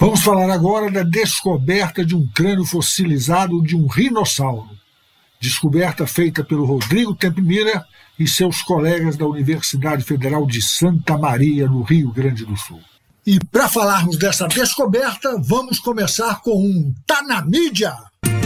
Vamos falar agora da descoberta de um crânio fossilizado de um rinossauro. Descoberta feita pelo Rodrigo Tempmiller e seus colegas da Universidade Federal de Santa Maria, no Rio Grande do Sul. E para falarmos dessa descoberta, vamos começar com um Tá na Mídia!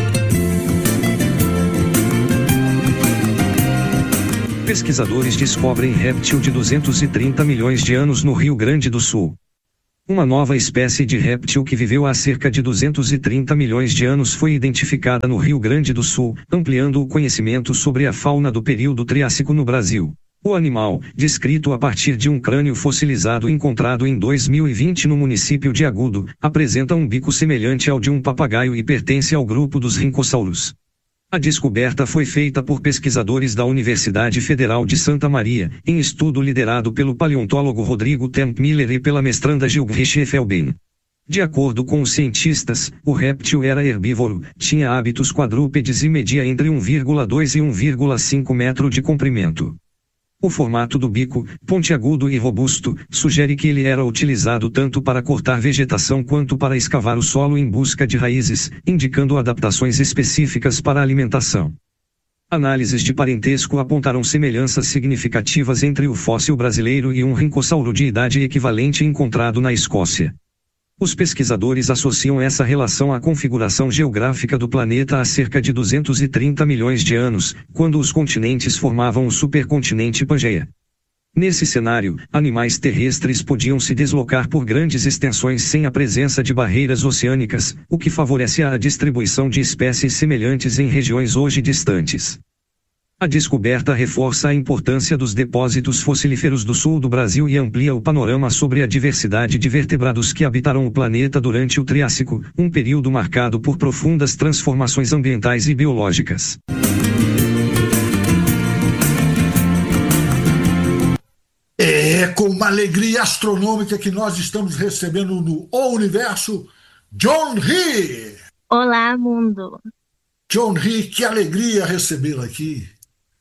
Pesquisadores descobrem réptil de 230 milhões de anos no Rio Grande do Sul. Uma nova espécie de réptil que viveu há cerca de 230 milhões de anos foi identificada no Rio Grande do Sul, ampliando o conhecimento sobre a fauna do período Triássico no Brasil. O animal, descrito a partir de um crânio fossilizado encontrado em 2020 no município de Agudo, apresenta um bico semelhante ao de um papagaio e pertence ao grupo dos rincossauros. A descoberta foi feita por pesquisadores da Universidade Federal de Santa Maria, em estudo liderado pelo paleontólogo Rodrigo Tempmiller e pela mestranda Gilgriche Felben. De acordo com os cientistas, o réptil era herbívoro, tinha hábitos quadrúpedes e media entre 1,2 e 1,5 metro de comprimento. O formato do bico, pontiagudo e robusto, sugere que ele era utilizado tanto para cortar vegetação quanto para escavar o solo em busca de raízes, indicando adaptações específicas para a alimentação. Análises de parentesco apontaram semelhanças significativas entre o fóssil brasileiro e um rincossauro de idade equivalente encontrado na Escócia. Os pesquisadores associam essa relação à configuração geográfica do planeta há cerca de 230 milhões de anos, quando os continentes formavam o supercontinente Pangeia. Nesse cenário, animais terrestres podiam se deslocar por grandes extensões sem a presença de barreiras oceânicas, o que favorece a distribuição de espécies semelhantes em regiões hoje distantes. A descoberta reforça a importância dos depósitos fossilíferos do sul do Brasil e amplia o panorama sobre a diversidade de vertebrados que habitaram o planeta durante o Triássico, um período marcado por profundas transformações ambientais e biológicas. É com uma alegria astronômica que nós estamos recebendo no O Universo, John Rhee. Olá, mundo. John Rhee, que alegria recebê-la aqui.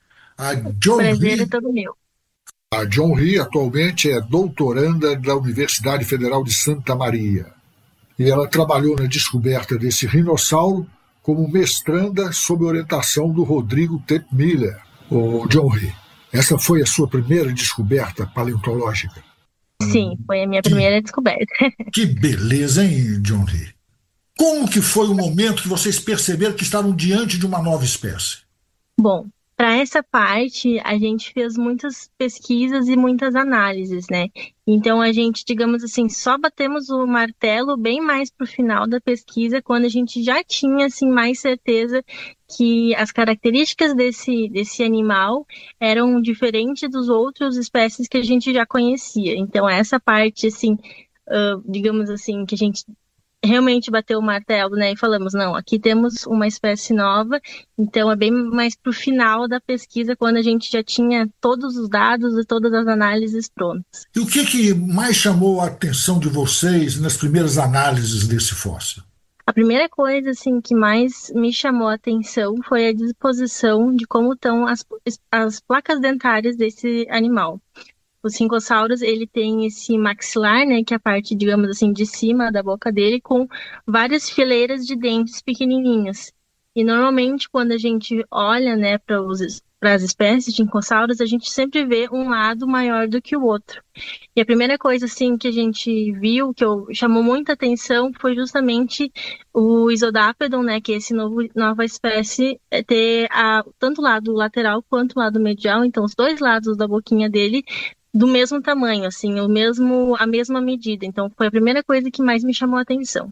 O prazer é todo meu. A John Rhee atualmente é doutoranda da Universidade Federal de Santa Maria. E ela trabalhou na descoberta desse rinossauro como mestranda sob orientação do Rodrigo Tempmiller. John Rhee, essa foi a sua primeira descoberta paleontológica? Sim, foi a minha primeira descoberta. Que beleza, hein, John Rhee? Como que foi o momento que vocês perceberam que estavam diante de uma nova espécie? Bom, para essa parte, a gente fez muitas pesquisas e muitas análises, né? Então, a gente, digamos assim, só batemos o martelo bem mais para o final da pesquisa, quando a gente já tinha, assim, mais certeza que as características desse animal eram diferentes dos outros espécies que a gente já conhecia. Então, essa parte, assim, digamos assim, que a gente realmente bateu o martelo, né, e falamos, não, aqui temos uma espécie nova, então é bem mais pro final da pesquisa, quando a gente já tinha todos os dados e todas as análises prontas. E o que mais chamou a atenção de vocês nas primeiras análises desse fóssil? A primeira coisa, assim, que mais me chamou a atenção foi a disposição de como estão as placas dentárias desse animal. Os rincossauros, ele tem esse maxilar, né, que é a parte, digamos assim, de cima da boca dele, com várias fileiras de dentes pequenininhas. E normalmente, quando a gente olha, né, para as espécies de rincossauros, a gente sempre vê um lado maior do que o outro. E a primeira coisa, assim, que a gente viu, que chamou muita atenção, foi justamente o Isodapedon, né, que é essa nova espécie, ter tanto o lado lateral quanto o lado medial, então os dois lados da boquinha dele, do mesmo tamanho, assim, a mesma medida. Então, foi a primeira coisa que mais me chamou a atenção.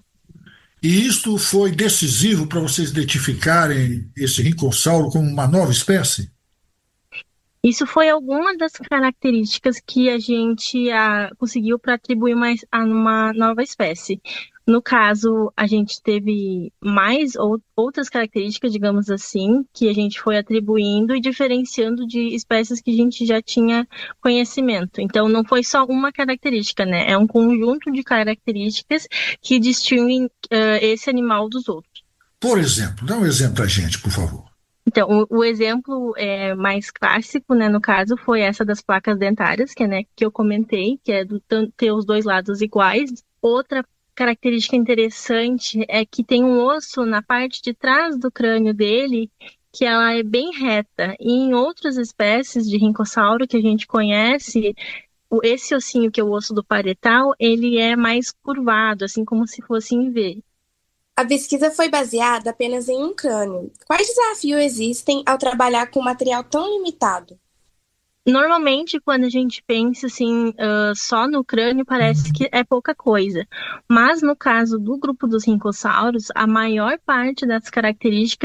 E isto foi decisivo para vocês identificarem esse rincossauro como uma nova espécie? Isso foi alguma das características que a gente conseguiu para atribuir a uma nova espécie. No caso, a gente teve mais outras características, digamos assim, que a gente foi atribuindo e diferenciando de espécies que a gente já tinha conhecimento. Então, não foi só uma característica, né? É um conjunto de características que distinguem esse animal dos outros. Por exemplo, dá um exemplo para a gente, por favor. Então, o exemplo mais clássico, né, no caso, foi essa das placas dentárias, que eu comentei, que é ter os dois lados iguais. Outra característica interessante é que tem um osso na parte de trás do crânio dele que ela é bem reta. E em outras espécies de rincossauro que a gente conhece, esse ossinho, que é o osso do parietal, ele é mais curvado, assim como se fosse em V. A pesquisa foi baseada apenas em um crânio. Quais desafios existem ao trabalhar com material tão limitado? Normalmente, quando a gente pensa assim, só no crânio, parece que é pouca coisa. Mas no caso do grupo dos rincossauros, a maior parte das características